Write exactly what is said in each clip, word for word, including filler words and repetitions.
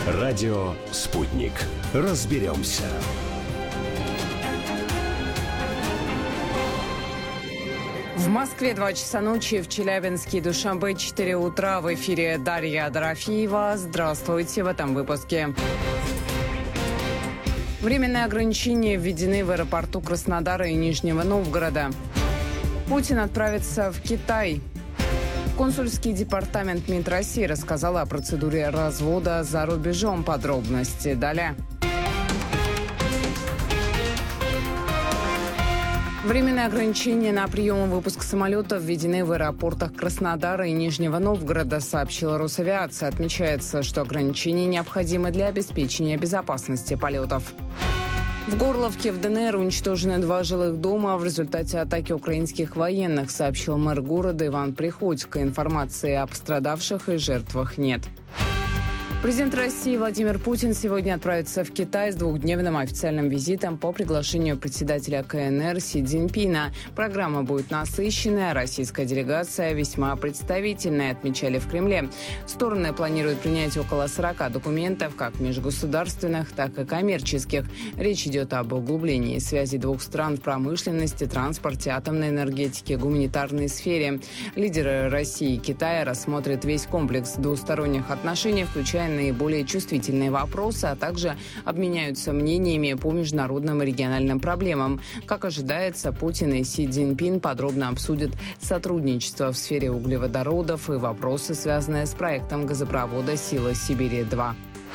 Радио «Спутник». Разберемся. В Москве два часа ночи, в Челябинске и Душанбе четыре утра. В эфире Дарья Дорофеева. Здравствуйте в этом выпуске. Временные ограничения введены в аэропорту Краснодара и Нижнего Новгорода. Путин отправится в Китай. Консульский департамент МИД России рассказал о процедуре развода за рубежом. Подробности далее. Временные ограничения на прием и выпуск самолетов введены в аэропортах Краснодара и Нижнего Новгорода, сообщила Росавиация. Отмечается, что ограничения необходимы для обеспечения безопасности полетов. В Горловке в ДНР уничтожены два жилых дома в результате атаки украинских военных, сообщил мэр города Иван Приходько. Информации о пострадавших и жертвах нет. Президент России Владимир Путин сегодня отправится в Китай с двухдневным официальным визитом по приглашению председателя КНР Си Цзиньпина. Программа будет насыщенная, российская делегация весьма представительная, отмечали в Кремле. Стороны планируют принять около сорока документов, как межгосударственных, так и коммерческих. Речь идет об углублении связи двух стран в промышленности, транспорте, атомной энергетике, гуманитарной сфере. Лидеры России и Китая рассмотрят весь комплекс двусторонних отношений, включая наиболее чувствительные вопросы, а также обменяются мнениями по международным и региональным проблемам. Как ожидается, Путин и Си Цзиньпин подробно обсудят сотрудничество в сфере углеводородов и вопросы, связанные с проектом газопровода «Сила Сибири-два».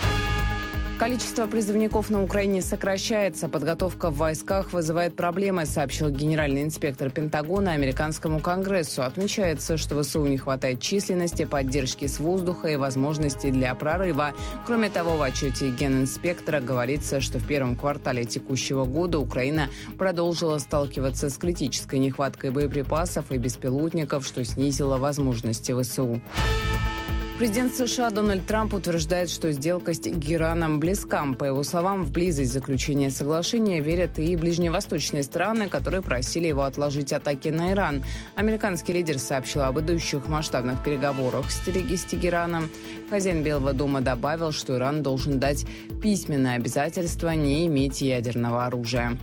Количество призывников на Украине сокращается. Подготовка в войсках вызывает проблемы, сообщил генеральный инспектор Пентагона американскому Конгрессу. Отмечается, что ВСУ не хватает численности, поддержки с воздуха и возможностей для прорыва. Кроме того, в отчете генинспектора говорится, что в первом квартале текущего года Украина продолжила сталкиваться с критической нехваткой боеприпасов и беспилотников, что снизило возможности ВСУ. Президент США Дональд Трамп утверждает, что сделка с Тегераном близка. По его словам, в близость заключения соглашения верят и ближневосточные страны, которые просили его отложить атаки на Иран. Американский лидер сообщил об идущих масштабных переговорах с Тегераном. Хозяин Белого дома добавил, что Иран должен дать письменное обязательство не иметь ядерного оружия.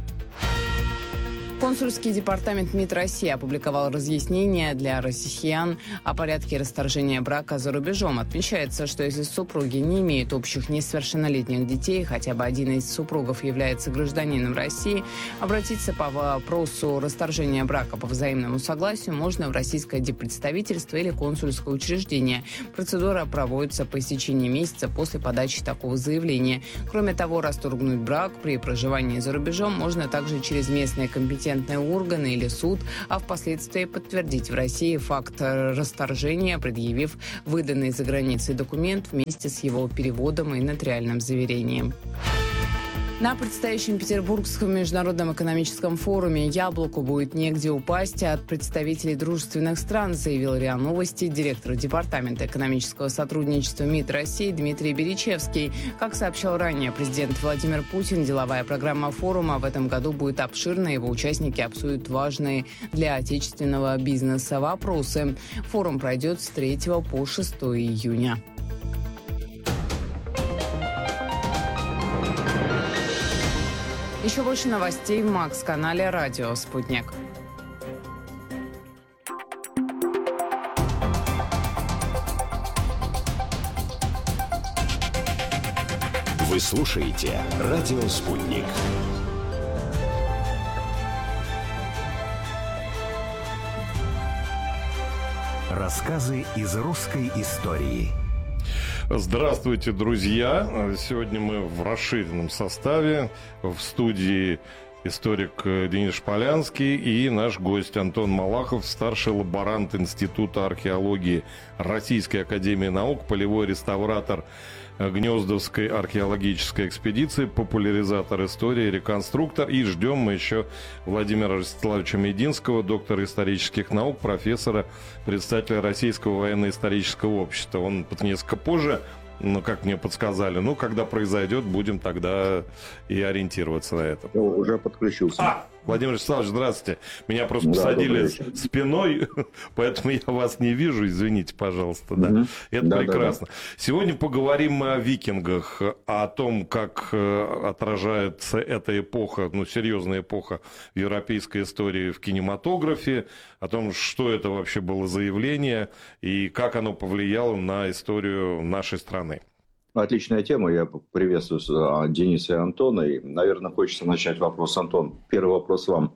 Консульский департамент МИД России опубликовал разъяснения для россиян о порядке расторжения брака за рубежом. Отмечается, что если супруги не имеют общих несовершеннолетних детей, хотя бы один из супругов является гражданином России, обратиться по вопросу расторжения брака по взаимному согласию можно в российское диппредставительство или консульское учреждение. Процедура проводится по истечении месяца после подачи такого заявления. Кроме того, расторгнуть брак при проживании за рубежом можно также через местные компетентные органы или суд, а впоследствии подтвердить в России факт расторжения, предъявив выданный за границей документ вместе с его переводом и нотариальным заверением. На предстоящем Петербургском международном экономическом форуме «Яблоку» будет негде упасть от представителей дружественных стран, заявил РИА Новости директор Департамента экономического сотрудничества МИД России Дмитрий Беречевский. Как сообщал ранее президент Владимир Путин, деловая программа форума в этом году будет обширной. Его участники обсудят важные для отечественного бизнеса вопросы. Форум пройдет с третьего по шестое июня. Еще больше новостей в Макс-канале «Радио Спутник». Вы слушаете «Радио Спутник». Рассказы из русской истории. Здравствуйте, друзья! Сегодня мы в расширенном составе. В студии историк Денис Шполянский и наш гость Антон Малахов, старший лаборант Института археологии Российской академии наук, полевой реставратор Гнездовской археологической экспедиции, популяризатор истории, реконструктор. И ждем мы еще Владимира Ростиславовича Мединского, доктора исторических наук, профессора, председателя Российского военно-исторического общества. Он несколько позже, но, как мне подсказали, ну, когда произойдет, будем тогда и ориентироваться на это. Уже подключился. А! Владимир Вячеславович, здравствуйте. Меня просто Да, посадили спиной, поэтому я вас не вижу, извините, пожалуйста. Да. Mm-hmm. Это да, прекрасно. Да, да. Сегодня поговорим о викингах, о том, как отражается эта эпоха, ну, серьезная эпоха в европейской истории в кинематографе, о том, что это вообще было за явление и как оно повлияло на историю нашей страны. Отличная тема. Я приветствую Дениса и Антона. И, наверное, хочется начать вопрос. Антон, первый вопрос вам.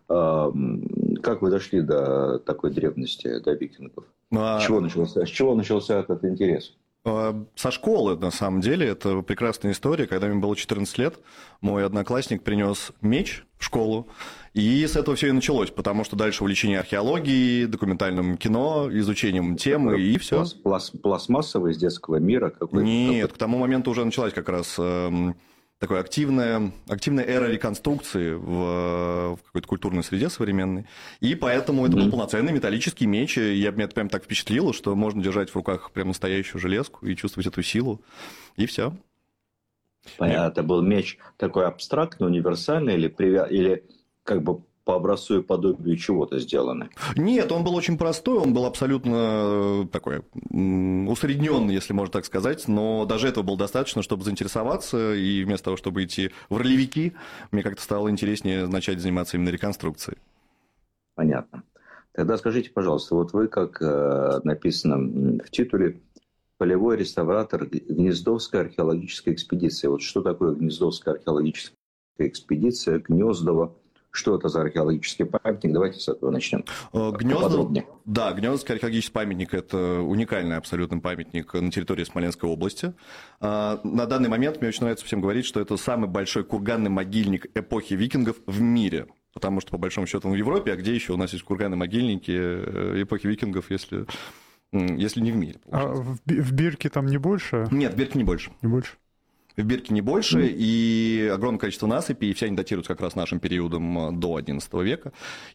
Как вы дошли до такой древности, до викингов? А... С чего начался, с чего начался этот интерес? Со школы, на самом деле. Это прекрасная история. Когда мне было четырнадцать лет, мой одноклассник принес меч в школу. И с этого все и началось, потому что дальше увлечение археологией, документальным кино, изучением темы, и все. Пласт, пластмассовый из детского мира? Какой, Нет, какой... к тому моменту уже началась как раз э, такая активная, активная эра реконструкции в, в какой-то культурной среде современной. И поэтому это mm-hmm. был полноценный металлический меч. И я, меня это прям так впечатлило, что можно держать в руках прям настоящую железку и чувствовать эту силу. И все. Понятно. Это был меч такой абстрактный, универсальный или, привя... или как бы по образцу и подобию чего-то сделаны? Нет, он был очень простой, он был абсолютно такой усредненный, если можно так сказать, но даже этого было достаточно, чтобы заинтересоваться, и вместо того, чтобы идти в ролевики, мне как-то стало интереснее начать заниматься именно реконструкцией. Понятно. Тогда скажите, пожалуйста, вот вы, как написано в титуле, полевой реставратор Гнездовской археологической экспедиции. Вот что такое Гнездовская археологическая экспедиция, Гнездово? Что это за археологический памятник? Давайте с этого начнем. Гнездово, да, Гнездовский археологический памятник – это уникальный абсолютно памятник на территории Смоленской области. На данный момент мне очень нравится всем говорить, что это самый большой курганный могильник эпохи викингов в мире. Потому что, по большому счету, он в Европе, а где еще у нас есть курганные могильники эпохи викингов, если, если не в мире? А в, в Бирке там не больше? Нет, в Бирке не больше. Не больше. В Бирке не больше, mm. и огромное количество насыпей, и все они датируются как раз нашим периодом до одиннадцатого века.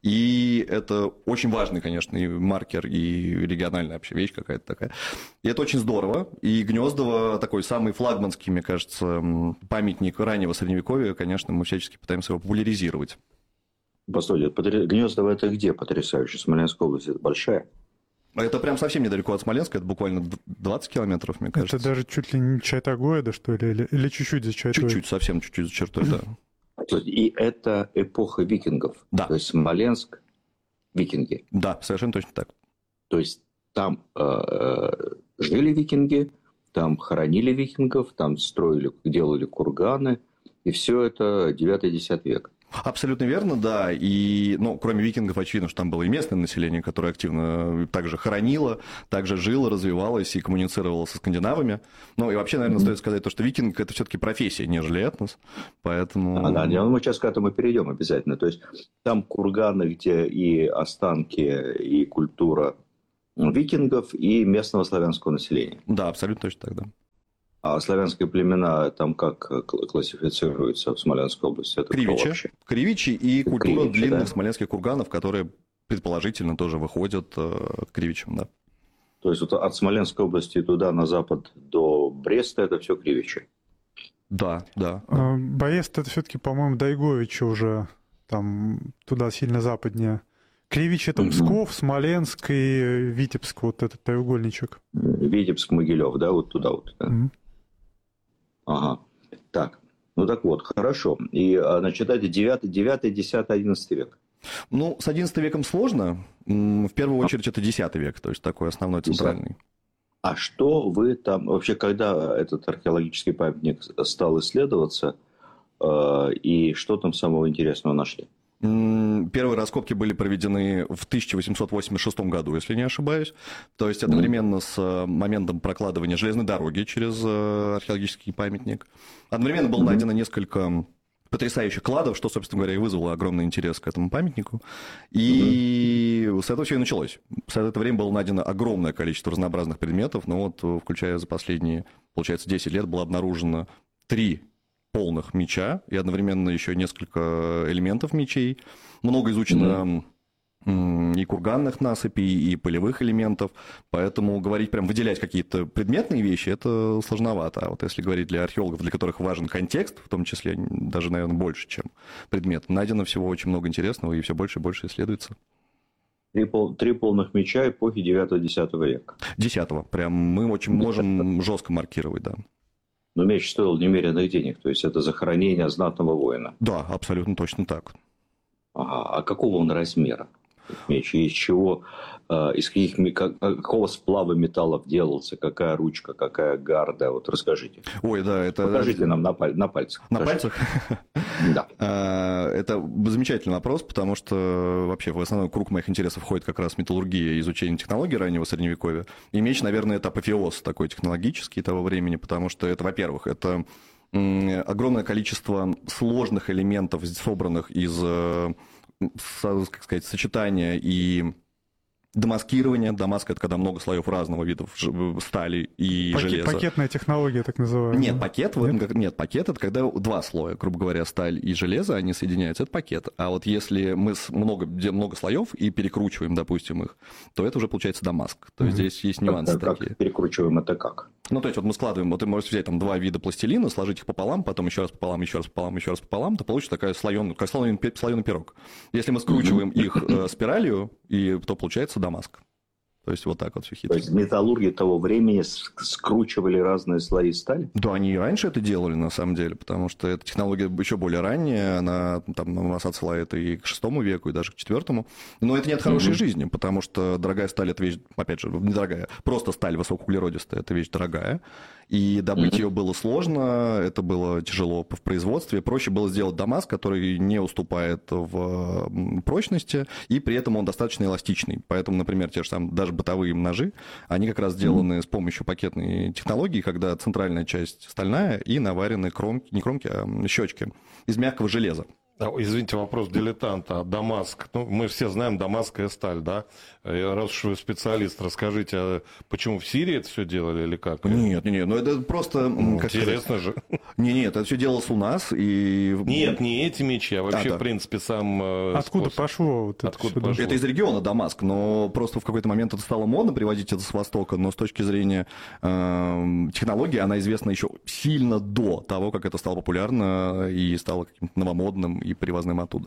И это очень важный, конечно, и маркер, и региональная вообще вещь какая-то такая. И это очень здорово. И Гнездово такой самый флагманский, мне кажется, памятник раннего Средневековья, конечно, мы всячески пытаемся его популяризировать. Постойте, Гнездово это где потрясающе? Смоленская область, это большая? Это прям совсем недалеко от Смоленска, это буквально двадцать километров, мне кажется. Это даже чуть ли не Чайтагоя, да, что ли? Или, или чуть-чуть за чертой? Чуть-чуть, совсем чуть-чуть за чертой, да. И это эпоха викингов? Да. То есть Смоленск, викинги? Да, совершенно точно так. То есть там э, жили викинги, там хоронили викингов, там строили, делали курганы, и все это девятый-десятый век? Абсолютно верно, да. И, ну, кроме викингов, очевидно, что там было и местное население, которое активно также хоронило, также жило, развивалось и коммуницировало со скандинавами. Ну, и вообще, наверное, mm-hmm. стоит сказать то, что викинг – это все-таки профессия, нежели этнос. Поэтому… А, да, мы сейчас к этому перейдем обязательно. То есть там курганы, где и останки, и культура викингов, и местного славянского населения. Да, абсолютно точно так, да. А славянские племена там как классифицируются в Смоленской области? Это Кривичи. Кривичи и культура Кривичи, длинных да? смоленских курганов, которые предположительно тоже выходят к Кривичам, да. То есть вот от Смоленской области туда на запад до Бреста это все Кривичи? Да, да. А, Брест это все-таки, по-моему, Дайговичи уже там туда сильно западнее. Кривичи это Псков, Смоленск и Витебск, вот этот треугольничек. Витебск, Могилев, да, вот туда вот. Да? Mm-hmm. Ага. Так, ну так вот, хорошо. И, значит, это девятый, десятый, одиннадцатый век. Ну, с одиннадцатым веком сложно. В первую очередь это десятый век, то есть такой основной центральный. А что вы там, вообще, когда этот археологический памятник стал исследоваться, и что там самого интересного нашли? Первые раскопки были проведены в тысяча восемьсот восемьдесят шестом году, если не ошибаюсь. То есть одновременно с моментом прокладывания железной дороги через археологический памятник. Одновременно было найдено несколько потрясающих кладов, что, собственно говоря, и вызвало огромный интерес к этому памятнику. И с этого все и началось. За это время было найдено огромное количество разнообразных предметов, но вот, включая за последние, получается, десять лет, было обнаружено три полных меча и одновременно еще несколько элементов мечей. Много изучено и курганных насыпей, и полевых элементов, поэтому говорить, прям выделять какие-то предметные вещи, это сложновато. А вот если говорить для археологов, для которых важен контекст, в том числе даже, наверное, больше, чем предмет, найдено всего очень много интересного, и все больше и больше исследуется. Три, пол, три полных меча эпохи девятого-десятого века. Десятого. Прям мы очень можем жестко маркировать, да. Но меч стоил немеренных денег, то есть это захоронение знатного воина. Да, абсолютно точно так. Ага. А какого он размера? Меч, из чего, из каких, какого сплава металлов делался, какая ручка, какая гарда, вот расскажите. Ой, да, это... Покажите нам на, паль... на пальцах. На покажите. пальцах? Да. Это замечательный вопрос, потому что вообще в основной круг моих интересов входит как раз металлургия и изучение технологий раннего Средневековья. И меч, наверное, это апофеоз такой технологический того времени, потому что это, во-первых, это огромное количество сложных элементов, собранных из... как сказать, сочетание и демаскирование. Дамаск — это когда много слоев разного вида стали и Пакет, железа. Пакетная технология, так называемая. Нет, пакет, нет? нет, пакет — это когда два слоя, грубо говоря, сталь и железо, они соединяются, это пакет. А вот если мы много, много слоев и перекручиваем, допустим, их, то это уже получается Дамаск. То есть mm-hmm. здесь есть нюансы как, такие. Как перекручиваем это как? Ну, то есть вот мы складываем, вот ты можешь взять там два вида пластилина, сложить их пополам, потом еще раз пополам, еще раз пополам, еще раз пополам, то получится такая слоеный, как слоеный, слоеный пирог. Если мы скручиваем их э, спиралью, и, то получается Дамаск. То есть вот так вот все хитро. То есть металлурги того времени скручивали разные слои стали? Да, они и раньше это делали, на самом деле, потому что эта технология еще более ранняя, она там, нас отсылает и к шестому веку, и даже к четвертому. Но это не от хорошей mm-hmm. жизни, потому что дорогая сталь – это вещь, опять же, недорогая, просто сталь высокоуглеродистая – это вещь дорогая, и добыть mm-hmm. ее было сложно, это было тяжело в производстве. Проще было сделать Дамаск, который не уступает в прочности, и при этом он достаточно эластичный. Поэтому, например, те же самые, даже бытовые ножи, они как раз сделаны mm-hmm. с помощью пакетной технологии, когда центральная часть стальная и наварены кромки, не кромки, а щечки из мягкого железа. Извините, вопрос дилетанта. А Дамаск? Ну, мы все знаем дамасская сталь, да? Раз уж вы специалист, расскажите, а почему в Сирии это все делали или как? Нет, нет, нет, ну это просто... Ну, интересно же. Нет, нет, это все делалось у нас и... Нет, не эти мечи, а вообще, а, да. в принципе, сам Откуда способ. пошло вот это Откуда пошло? Это из региона Дамаск, но просто в какой-то момент это стало модно привозить это с Востока, но с точки зрения э, технологии она известна еще сильно до того, как это стало популярно и стало каким-то новомодным и привозным оттуда.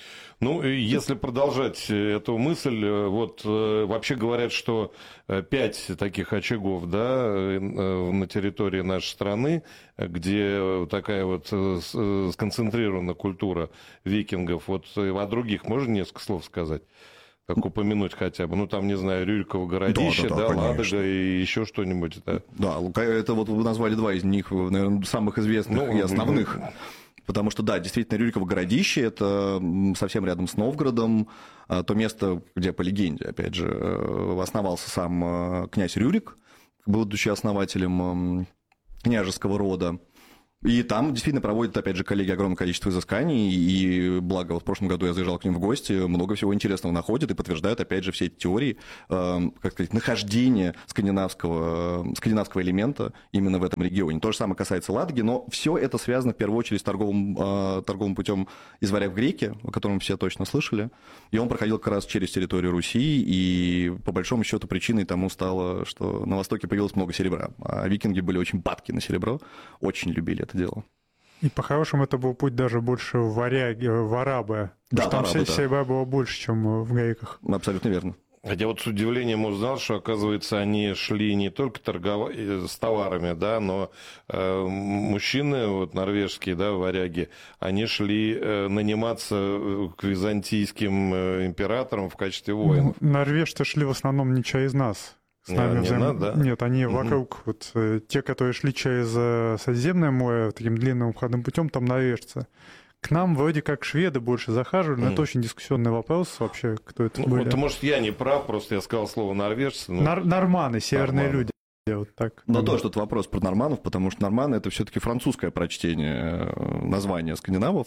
Ну, если продолжать эту мысль, вот вообще говорят, что пять таких очагов, да, на территории нашей страны, где такая вот сконцентрирована культура викингов, вот о других можно несколько слов сказать? Как упомянуть хотя бы, ну там, не знаю, Рюриково городище, да, да, да, да Ладога и еще что-нибудь. Да. да, это вот вы назвали два из них, наверное, самых известных ну, и основных. Потому что, да, действительно, Рюриково городище – это совсем рядом с Новгородом, то место, где, по легенде, опять же, основался сам князь Рюрик, будучи основателем княжеского рода. И там действительно проводят, опять же, коллеги огромное количество изысканий, и благо, вот в прошлом году я заезжал к ним в гости, много всего интересного находят и подтверждают, опять же, все эти теории, э, как сказать, нахождения скандинавского, скандинавского элемента именно в этом регионе. То же самое касается Ладоги, но все это связано в первую очередь с торговым, э, торговым путем из варяг в греки, о котором все точно слышали, и он проходил как раз через территорию Руси, и по большому счету причиной тому стало, что на Востоке появилось много серебра, а викинги были очень падки на серебро, очень любили это дело. И по-хорошему это был путь даже больше в варяги, в арабы. Да, там арабы, да. серебра было больше, чем в греках. Абсолютно верно. Я вот с удивлением узнал, что, оказывается, они шли не только торговать с товарами, да, но э, мужчины, вот, норвежские, да, варяги, они шли э, наниматься к византийским э, императорам в качестве воинов. Ну, норвежцы шли в основном не через нас. С нами не, взаим... не надо, да? Нет, они угу. вокруг, вот те, которые шли через Средиземное море таким длинным обходным путем, там норвежцы. К нам вроде как шведы больше захаживали, но mm. это очень дискуссионный вопрос вообще, кто это ну, были. Вот, может, я не прав, просто я сказал слово норвежцы. Но... Нар- норманы, северные Норманы. люди. Вот так. Но тоже тут вопрос про норманов, потому что норманы – это все-таки французское прочтение названия скандинавов.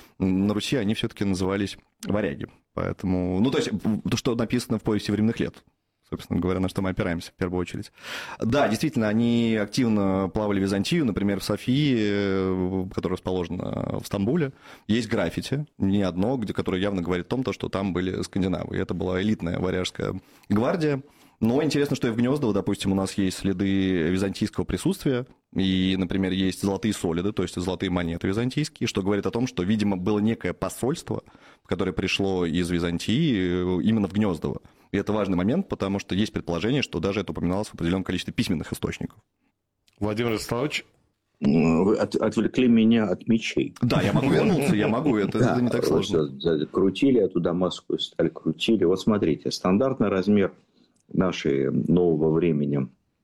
На Руси они все-таки назывались варяги. Поэтому, ну, то есть, то, что написано в повести временных лет. собственно говоря, на что мы опираемся в первую очередь. Да, действительно, они активно плавали в Византию, например, в Софии, которая расположена в Стамбуле, есть граффити, не одно, где, которое явно говорит о том, что там были скандинавы. И это была элитная варяжская гвардия. Но интересно, что и в Гнездово, допустим, у нас есть следы византийского присутствия, и, например, есть золотые солиды, то есть золотые монеты византийские, что говорит о том, что, видимо, было некое посольство, которое пришло из Византии именно в Гнездово. И это важный момент, потому что есть предположение, что даже это упоминалось в определенном количестве письменных источников. Владимир Вячеславович? Вы от, отвлекли меня от мечей. Да, я могу вернуться, я могу, это, да, это не так сложно. Крутили эту дамасскую сталь, крутили. Вот смотрите, стандартный размер нашей нового времени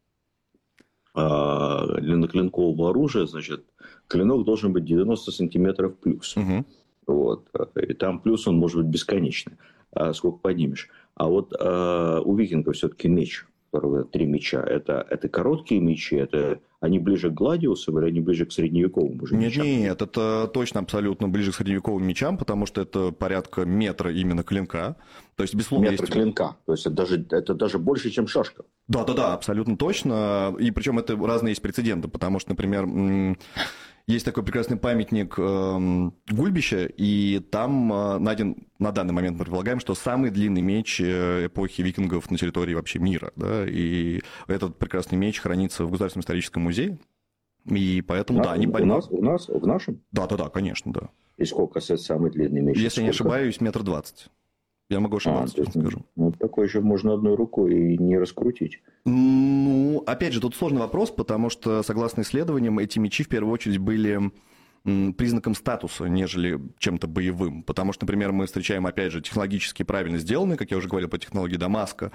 длинноклинкового оружия, значит, клинок должен быть девяносто сантиметров плюс. Угу. Вот. И там плюс он может быть бесконечный, сколько поднимешь. А вот а, у викингов все-таки меч, у которого три меча, это, это короткие мечи, это они ближе к гладиусам или они ближе к средневековым уже нет, мечам? Нет, это точно абсолютно ближе к средневековым мечам, потому что это порядка метра именно клинка. То есть, безусловно, метр есть... клинка, то есть это даже, это даже больше, чем шашка. Да-да-да, абсолютно точно. И причем это разные есть прецеденты, потому что, например, есть такой прекрасный памятник Гульбища, и там найден на данный момент, мы предполагаем, что самый длинный меч эпохи викингов на территории вообще мира. Да? И этот прекрасный меч хранится в Государственном историческом музее. И поэтому, на, да, они... У нас, у нас, в нашем? Да-да-да, конечно, да. И сколько самый длинный меч? Если сколько? не ошибаюсь, метр двадцать. Я могу ошибаться, а, скажу. Ну, такой же можно одной рукой и не раскрутить. Ну, опять же, тут сложный вопрос, потому что, согласно исследованиям, эти мечи в первую очередь были признаком статуса, нежели чем-то боевым. Потому что, например, мы встречаем, опять же, технологически правильно сделанные, как я уже говорил, по технологии Дамаска,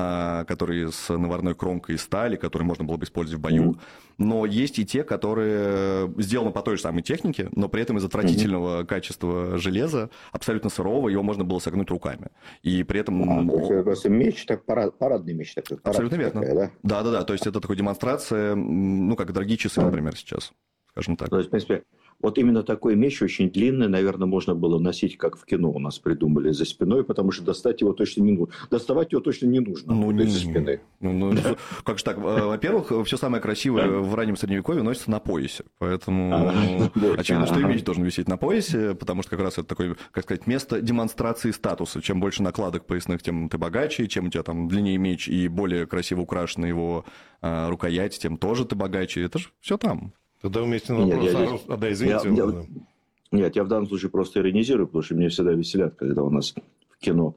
которые с наварной кромкой из стали, которые можно было бы использовать в бою. Mm-hmm. Но есть и те, которые сделаны по той же самой технике, но при этом из отвратительного mm-hmm. качества железа, абсолютно сырого, его можно было согнуть руками. И при этом... А, то есть это просто меч, так, парад, парадный меч такой. Абсолютно верно. Такая, да? Да-да-да, то есть это такая демонстрация, ну, как дорогие часы, например, сейчас, скажем так. То есть, в принципе, вот именно такой меч, очень длинный, наверное, можно было носить, как в кино у нас придумали, за спиной, потому что достать его точно не нужно. Доставать его точно не нужно. Ну, не, за спины. Ну, ну, как же так? Во-первых, все самое красивое в раннем Средневековье носится на поясе. Поэтому а, очевидно, что и меч должен висеть на поясе, потому что как раз это такое, как сказать, место демонстрации статуса. Чем больше накладок поясных, тем ты богаче, чем у тебя там длиннее меч и более красиво украшена его а, рукоять, тем тоже ты богаче. Это же все там. Тогда вместе на вопрос. Нет, я, а, а, да, извините. Я, я, нет, я в данном случае просто иронизирую, потому что меня всегда веселят, когда у нас в кино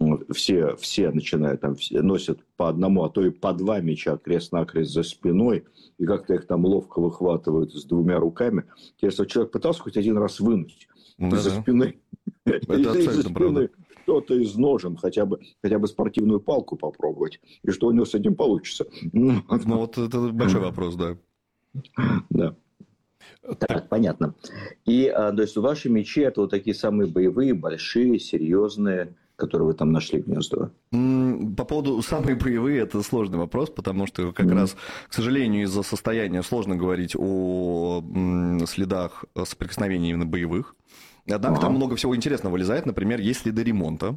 все, все начинают, там, все носят по одному, а то и по два меча крест-накрест за спиной, и как-то их там ловко выхватывают с двумя руками. Интересно, человек пытался хоть один раз вынуть да, из-за да. спины? Это абсолютно правда. Что-то из ножен, хотя бы, хотя бы спортивную палку попробовать, и что у него с этим получится. Ну, вот это большой вопрос, да. Да. Так, понятно. И, а, то есть, ваши мечи это вот такие самые боевые, большие, серьезные, которые вы там нашли в Гнездово? По поводу самые боевые, это сложный вопрос, потому что как mm-hmm. раз, к сожалению, из-за состояния сложно говорить о следах соприкосновения именно боевых. Однако ага. там много всего интересного вылезает. Например, есть следы ремонта.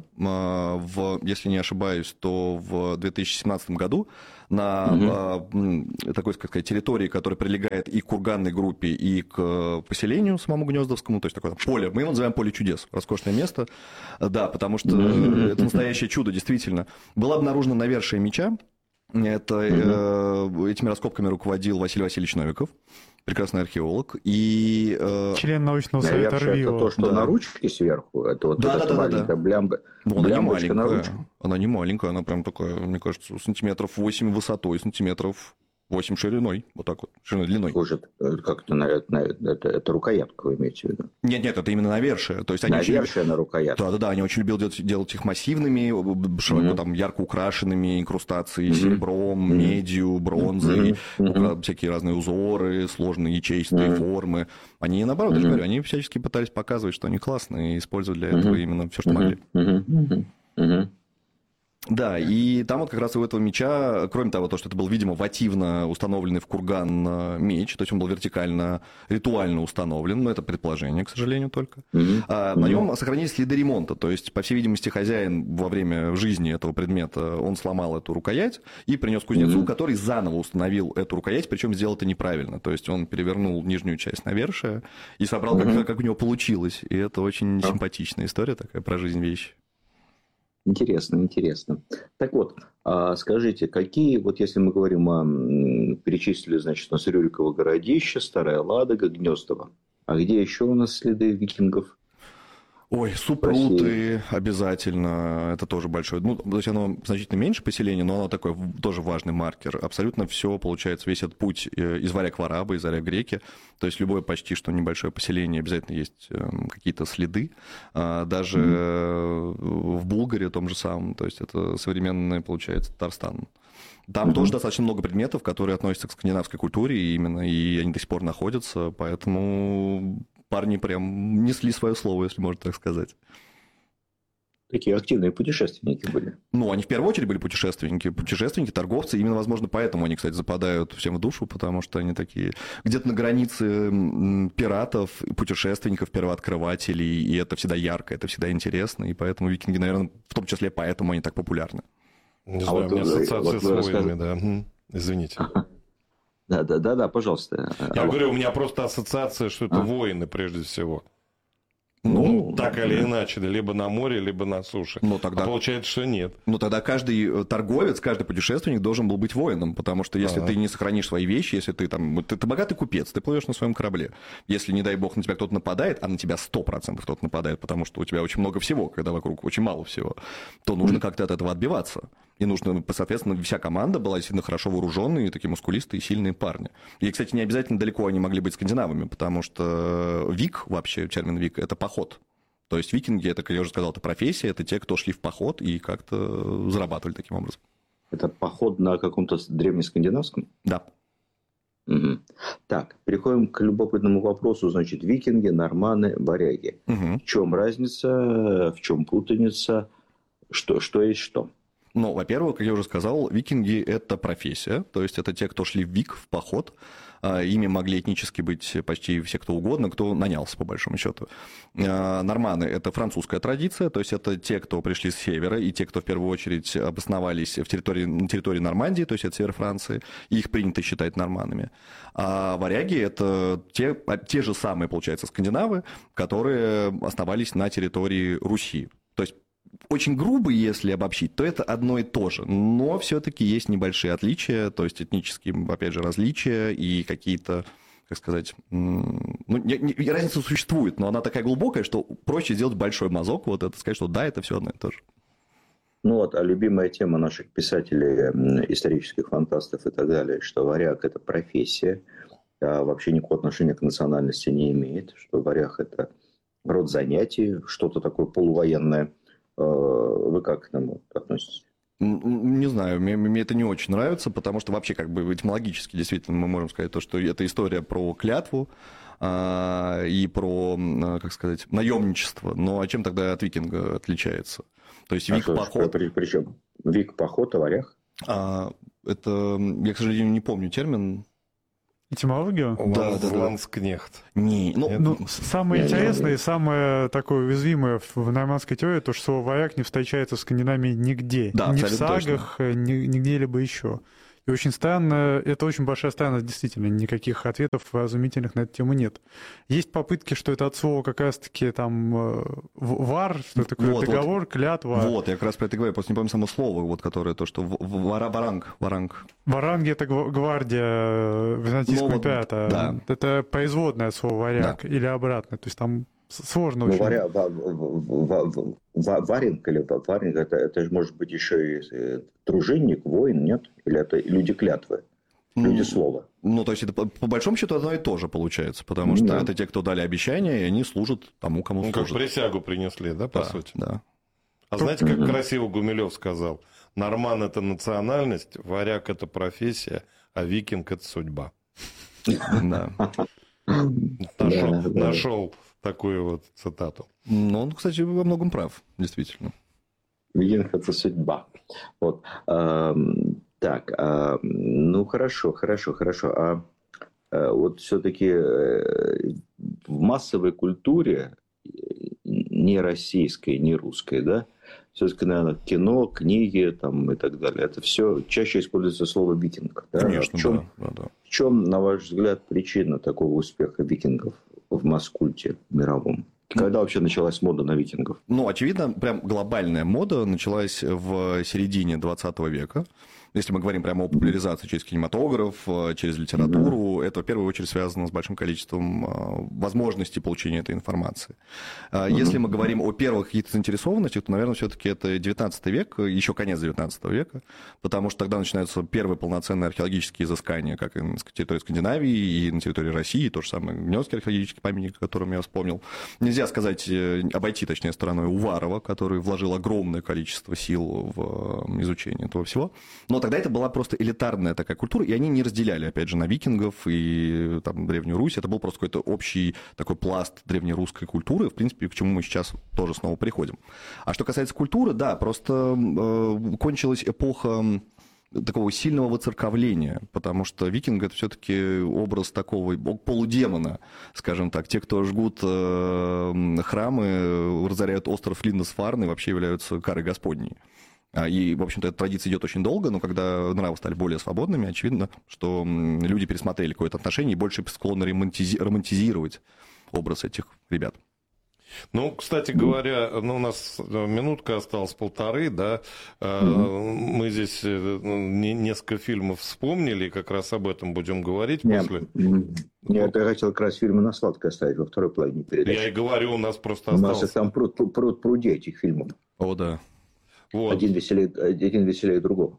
В, если не ошибаюсь, то в две тысячи семнадцатом году на угу. такой, как сказать, территории, которая прилегает и к курганной группе, и к поселению самому Гнездовскому, то есть такое поле, мы его называем поле чудес, роскошное место, да, потому что угу. это настоящее чудо, действительно. Было обнаружено навершие меча. Это, угу. э, этими раскопками руководил Василий Васильевич Новиков, прекрасный археолог. И, э... член научного совета РВИО. Это то, что да. на ручке сверху? Это вот да, эта да, маленькая да, да. блямба, ну, она не на ручке? Она не маленькая, она прям такая, мне кажется, сантиметров восемь высотой, сантиметров восемь шириной, вот так вот, шириной, длиной. Слушай, как-то на, на, это, это рукоятка, вы имеете в виду? Нет, нет, это именно навершие. То есть они навершие очень... на рукоятку. Да, да, да, они очень любят делать, делать их массивными, широко, mm-hmm. там, ярко украшенными, инкрустацией mm-hmm. серебром, mm-hmm. медью, бронзой, mm-hmm. всякие разные узоры, сложные ячеистые mm-hmm. формы. Они, наоборот, mm-hmm. я говорю, они всячески пытались показывать, что они классные, и использовали для этого mm-hmm. именно все, что mm-hmm. могли. Mm-hmm. Mm-hmm. Да, и там вот как раз у этого меча, кроме того, то, что это был, видимо, вативно установленный в курган меч, то есть он был вертикально, ритуально установлен, но это предположение, к сожалению, только. Mm-hmm. А, на нем сохранились следы ремонта, то есть, по всей видимости, хозяин во время жизни этого предмета, он сломал эту рукоять и принес кузнецу, mm-hmm. который заново установил эту рукоять, причем сделал это неправильно, то есть он перевернул нижнюю часть навершия и собрал, mm-hmm. как, как у него получилось, и это очень mm-hmm. симпатичная история такая про жизнь вещи. Интересно, интересно. Так вот, скажите, какие, вот если мы говорим о, перечислили, значит, у нас Рюриково городище, Старая Ладога, Гнездово, а где еще у нас следы викингов? Ой, Супруты обязательно, это тоже большое. Ну, то есть оно значительно меньше поселения, но оно такой тоже важный маркер. Абсолютно все, получается, весь этот путь из Варяг в Арабы, из Варяг в Греки. То есть любое почти что небольшое поселение, обязательно есть какие-то следы. Даже mm-hmm. в Булгаре том же самом, то есть это современный, получается, Татарстан. Там mm-hmm. тоже достаточно много предметов, которые относятся к скандинавской культуре именно, и они до сих пор находятся, поэтому... Парни прям несли свое слово, если можно так сказать. Такие активные путешественники были. Ну, они в первую очередь были путешественники. Путешественники, торговцы. Именно, возможно, поэтому они, кстати, западают всем в душу, потому что они такие где-то на границе пиратов, путешественников, первооткрывателей. И это всегда ярко, это всегда интересно. И поэтому викинги, наверное, в том числе поэтому они так популярны. Не знаю, а вот, у меня ассоциация вот с воинами, да. Извините. Да, да, да, да, пожалуйста. Я Алло. говорю, у меня просто ассоциация, что это а? воины прежде всего. Ну, ну так да. или иначе, либо на море, либо на суше. Но тогда... А получается, что нет. Ну, тогда каждый торговец, каждый путешественник должен был быть воином, потому что если А-а. ты не сохранишь свои вещи, если ты там... Ты, ты богатый купец, ты плывешь на своем корабле. Если, не дай бог, на тебя кто-то нападает, а на тебя сто процентов кто-то нападает, потому что у тебя очень много всего, когда вокруг очень мало всего, то нужно mm-hmm. как-то от этого отбиваться. И нужно, соответственно, вся команда была действительно хорошо вооруженные, такие мускулистые, сильные парни. И, кстати, не обязательно далеко они могли быть скандинавами, потому что вик, вообще термин вик, это поход. То есть викинги, это, как я уже сказал, это профессия, это те, кто шли в поход и как-то зарабатывали таким образом. Это поход на каком-то древнескандинавском? Да. Угу. Так, переходим к любопытному вопросу. Значит, викинги, норманы, варяги. Угу. В чем разница, в чем путаница, что, что есть что? Ну, во-первых, как я уже сказал, викинги – это профессия, то есть это те, кто шли в вик, в поход. Ими могли этнически быть почти все, кто угодно, кто нанялся, по большому счету. Норманы – это французская традиция, то есть это те, кто пришли с севера, и те, кто в первую очередь обосновались в территории, на территории Нормандии, то есть это север Франции, и их принято считать норманами. А варяги – это те, те же самые, получается, скандинавы, которые основались на территории Руси. То есть очень грубо, если обобщить, то это одно и то же. Но все-таки есть небольшие отличия, то есть этнические, опять же, различия и какие-то, как сказать, ну, не, не, разница существует, но она такая глубокая, что проще сделать большой мазок, вот это сказать, что да, это все одно и то же. Ну вот, а любимая тема наших писателей, исторических фантастов и так далее, что варяг – это профессия, а вообще никакого отношения к национальности не имеет, что варяг – это род занятий, что-то такое полувоенное. Вы как к этому относитесь? Не знаю, мне, мне это не очень нравится, потому что вообще как бы этимологически действительно мы можем сказать то, что это история про клятву а, и про, как сказать, наемничество. Но а чем тогда от викинга отличается? То есть вик-поход... При, причем вик-поход, а варяг? А, это, я, к сожалению, не помню термин. Этимологию? Да, да, ланскнехт. Не, ну, ну, самое не, интересное не, и самое такое уязвимое в нормандской теории, то, что слово «варяг» не встречается в Скандинавии нигде. Да, ни в сагах, ни, нигде-либо еще. И очень странно, это очень большая странность, действительно, никаких ответов разумительных на эту тему нет. Есть попытки, что это от слова как раз-таки там вар, что такое вот, договор, вот, клятва. Вот, я как раз про это говорю, я просто не помню само слово, вот, которое то, что вара, варанг, варанг. Варанги — это гвардия византийского ну, императора. Да. Это производное от слова варяг, да. Или обратно, то есть там сложно ну, очень. Варя, ва, ва, ва, ва, варинг или варинг, это, это же может быть еще и дружинник, воин, нет? Или это люди клятвы, люди mm. слова? Ну, то есть это по, по большому счету одно и то же получается, потому что да. это те, кто дали обещания, и они служат тому, кому ну, служат. Как присягу принесли, да, по да, сути? Да. А знаете, как mm-hmm. красиво Гумилев сказал? Норман – это национальность, варяг – это профессия, а викинг – это судьба. Да. Нашел такую вот цитату. Ну, он, кстати, во многом прав, действительно. Викинг – это судьба. Вот. А, так, а, ну хорошо, хорошо, хорошо. А, а вот все-таки в массовой культуре, не российской, не русской, да, все-таки, наверное, кино, книги там, и так далее, это все чаще используется слово викинг. Да? Конечно, в чем, да, да, да. В чем, на ваш взгляд, причина такого успеха викингов в масс-культе мировом? Когда вообще началась мода на викингов? Ну, очевидно, прям глобальная мода началась в середине двадцатого века. Если мы говорим прямо о популяризации через кинематограф, через литературу, mm-hmm. это в первую очередь связано с большим количеством возможностей получения этой информации. Mm-hmm. Если мы говорим о первых каких-то заинтересованностях, то, наверное, все-таки это девятнадцатый век, еще конец девятнадцатого века, потому что тогда начинаются первые полноценные археологические изыскания, как и на территории Скандинавии, и на территории России, то же самое Гнёздский археологический памятник, о котором я вспомнил. Нельзя сказать, обойти, точнее, стороной Уварова, который вложил огромное количество сил в изучение этого всего. Но тогда это была просто элитарная такая культура, и они не разделяли, опять же, на викингов и там, Древнюю Русь. Это был просто какой-то общий такой пласт древнерусской культуры, в принципе, к чему мы сейчас тоже снова приходим. А что касается культуры, да, просто э, кончилась эпоха такого сильного воцерковления, потому что викинг — это все-таки образ такого полудемона, скажем так. Те, кто жгут э, храмы, разоряют остров Линдесфарн и вообще являются карой Господней. И, в общем-то, эта традиция идет очень долго, но когда нравы стали более свободными, очевидно, что люди пересмотрели какое-то отношение и больше склонны романтизи- романтизировать образ этих ребят. Ну, кстати говоря, ну, у нас минутка осталась, полторы, да, mm-hmm. мы здесь несколько фильмов вспомнили, как раз об этом будем говорить Нет. после... Нет, я хотел как раз фильмы на сладкое оставить во второй половине передачи. Я и говорю, у нас просто у осталось... У нас там пруд, пруд, пруди этих фильмов. О, да. Вот. Один веселее, один веселее другого.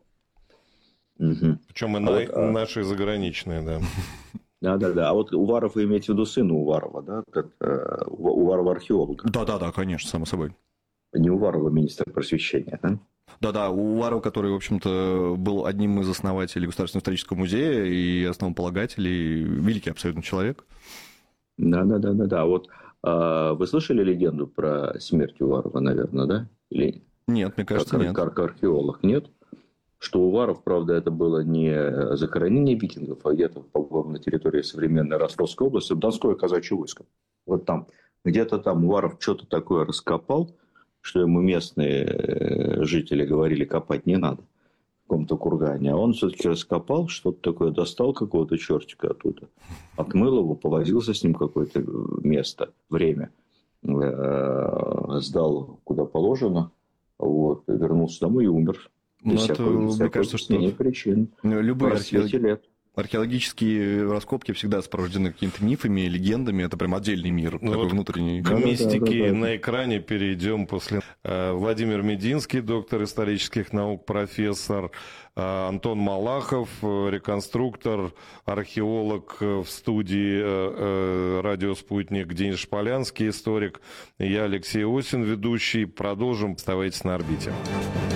Угу. Причем и а на... вот, а... наши заграничные, да. Да, да, да. А вот Уваров, вы имеете в виду сына Уварова, да? Это, Уварова археолога. Да, да, да, конечно, само собой. Не Уварова, министр просвещения, да? Да, да, Уваров, который, в общем-то, был одним из основателей Государственного исторического музея и основополагателей, великий абсолютно человек. Да, да, да, да, да. Вот а, вы слышали легенду про смерть Уварова, наверное, да? Или... Нет, мне кажется, как, нет. Как археолог, нет? Что Уваров, правда, это было не захоронение викингов, а где-то, по-моему, на территории современной Ростовской области, Донское казачье войско. Вот там, где-то там Уваров что-то такое раскопал, что ему местные жители говорили, копать не надо в каком-то кургане. А он все-таки раскопал, что-то такое, достал какого-то чертика оттуда, отмыл его, повозился с ним какое-то место, время, сдал куда положено, вот, вернулся домой и умер. Ну, это, мне кажется, что причин. Любые археолог... археологические раскопки всегда сопровождены какими-то мифами, легендами. Это прям отдельный мир, ну, такой вот внутренний. К мистике да, да, да. на экране перейдем после. Владимир Мединский, доктор исторических наук, профессор. Антон Малахов, реконструктор, археолог в студии «Радио Спутник», Денис Шполянский, историк. Я Алексей Осин, ведущий. Продолжим. Оставайтесь на орбите.